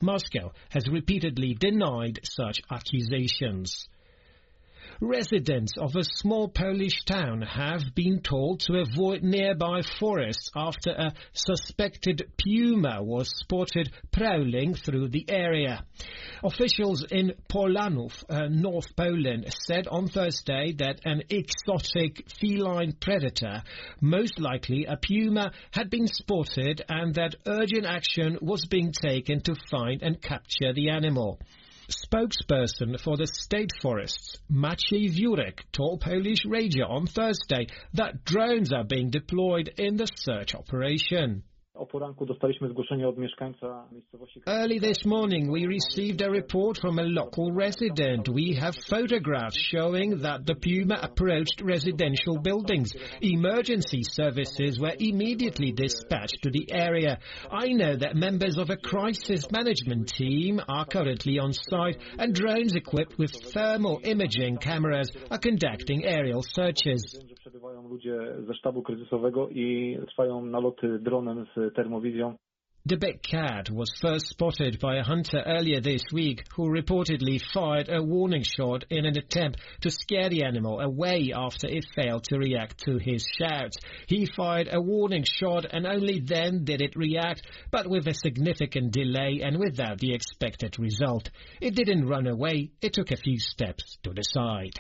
Moscow has repeatedly denied such accusations. Residents of a small Polish town have been told to avoid nearby forests after a suspected puma was spotted prowling through the area. Officials in Polanów, North Poland, said on Thursday that an exotic feline predator, most likely a puma, had been spotted and that urgent action was being taken to find and capture the animal. Spokesperson for the state forests, Maciej Wiórek, told Polish Radio on Thursday that drones are being deployed in the search operation. Early this morning, we received a report from a local resident. We have photographs showing that the puma approached residential buildings. Emergency services were immediately dispatched to the area. I know that members of a crisis management team are currently on site, and drones equipped with thermal imaging cameras are conducting aerial searches. The big cat was first spotted by a hunter earlier this week who reportedly fired a warning shot in an attempt to scare the animal away after it failed to react to his shouts. He fired a warning shot and only then did it react, but with a significant delay and without the expected result. It didn't run away, it took a few steps to the side.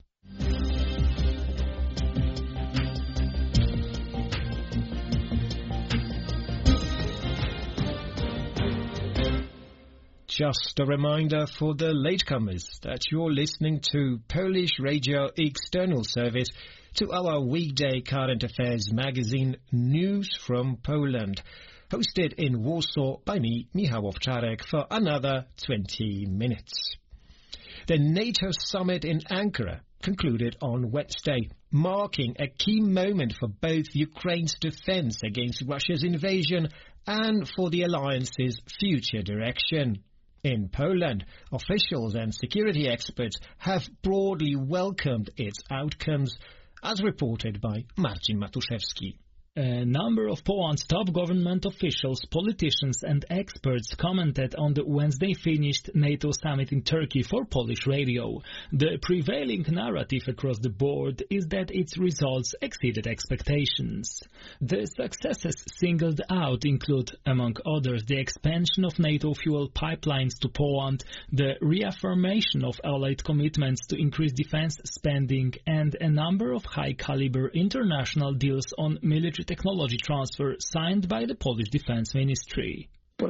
Just a reminder for the latecomers that you're listening to Polish Radio External Service, to our weekday current affairs magazine News from Poland, hosted in Warsaw by me, Michał Owczarek, for another 20 minutes. The NATO summit in Ankara concluded on Wednesday, marking a key moment for both Ukraine's defense against Russia's invasion and for the alliance's future direction. In Poland, officials and security experts have broadly welcomed its outcomes, as reported by Marcin Matuszewski. A number of Poland's top government officials, politicians and experts commented on the Wednesday-finished NATO summit in Turkey for Polish radio. The prevailing narrative across the board is that its results exceeded expectations. The successes singled out include, among others, the expansion of NATO fuel pipelines to Poland, the reaffirmation of allied commitments to increase defense spending, and a number of high-caliber international deals on military technology transfer signed by the Polish Defense Ministry.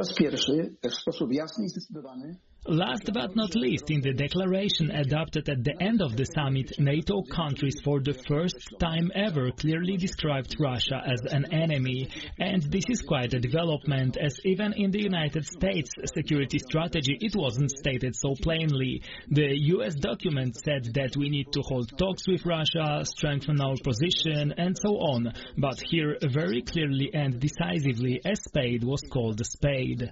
Last but not least, in the declaration adopted at the end of the summit, NATO countries for the first time ever clearly described Russia as an enemy. And this is quite a development, as even in the United States security strategy it wasn't stated so plainly. The US document said that we need to hold talks with Russia, strengthen our position, and so on. But here, very clearly and decisively, a spade was called a spade.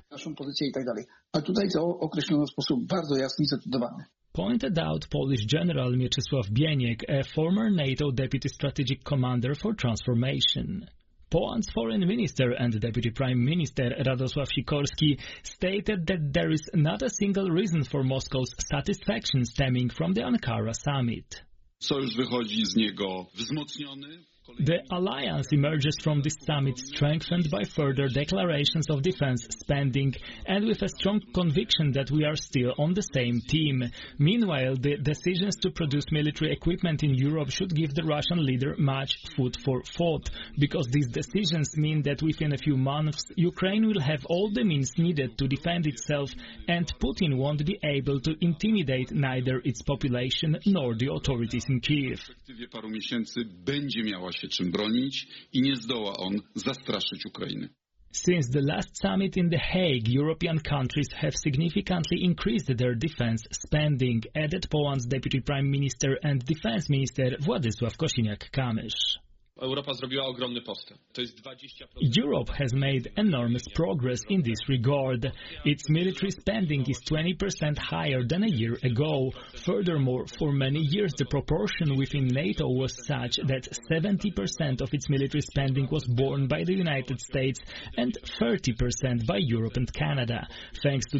Pointed out Polish General Mieczysław Bieniek, a former NATO Deputy Strategic Commander for Transformation. Poland's Foreign Minister and Deputy Prime Minister Radosław Sikorski stated that there is not a single reason for Moscow's satisfaction stemming from the Ankara summit. Sojusz wychodzi z niego wzmocniony. The alliance emerges from this summit strengthened by further declarations of defense spending and with a strong conviction that we are still on the same team. Meanwhile, the decisions to produce military equipment in Europe should give the Russian leader much food for thought, because these decisions mean that within a few months Ukraine will have all the means needed to defend itself, and Putin won't be able to intimidate neither its population nor the authorities in Kiev. Się czym bronić i nie zdoła on zastraszyć Ukrainy. Since the last summit in The Hague, European countries have significantly increased their defense spending, added Poland's Deputy Prime Minister and Defense Minister Władysław Kosiniak-Kamysz. Europe has made enormous progress in this regard. Its military spending is 20% higher than a year ago. Furthermore, for many years the proportion within NATO was such that 70% of its military spending was borne by the United States and 30% by Europe and Canada. Thanks to